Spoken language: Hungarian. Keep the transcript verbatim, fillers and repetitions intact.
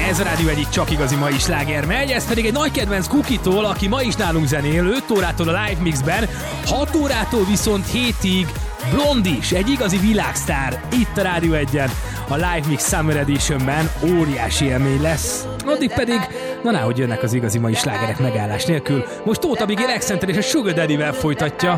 Ez a rádió egyik csak igazi mai sláger megy, ez pedig egy nagy kedvenc Kukitól, aki ma is nálunk zenél, öt órától a Live Mixben, hat órától viszont hétig Blondis, egy igazi világsztár itt a Rádió egyen, a Live Mix Summer Editionben óriási élmény lesz. Addig pedig, na náhogy jönnek az igazi mai slágerek megállás nélkül. Most Tóth Abigail Accenter és a Sugar Daddy-vel folytatja.